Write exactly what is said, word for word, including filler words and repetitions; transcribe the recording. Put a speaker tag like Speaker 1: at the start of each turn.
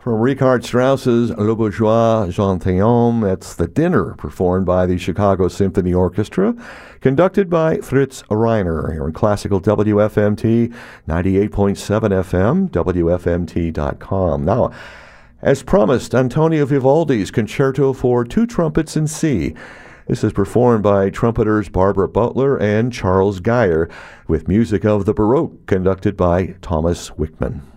Speaker 1: From Richard Strauss's Le Bourgeois Gentilhomme, it's The Dinner, performed by the Chicago Symphony Orchestra, conducted by Fritz Reiner, here in classical W F M T, ninety-eight point seven F M, W F M T dot com. Now, as promised, Antonio Vivaldi's Concerto for Two Trumpets in C. This is performed by trumpeters Barbara Butler and Charles Geyer, with music of the Baroque conducted by Thomas Wickman.